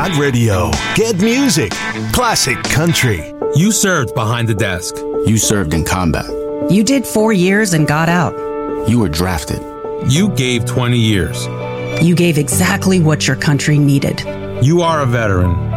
iHeartRadio. Get music. Classic country. You served behind the desk. You served in combat. You did 4 years and got out. You were drafted. You gave 20 years. You gave exactly what your country needed. You are a veteran.